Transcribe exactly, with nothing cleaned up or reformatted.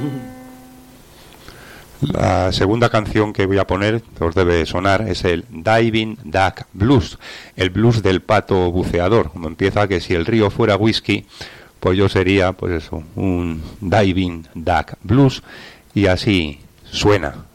La segunda canción que voy a poner, que os debe sonar, es el Diving Duck Blues, el blues del pato buceador. Como empieza que si el río fuera whisky, pues yo sería, pues eso, un Diving Duck Blues, y así suena.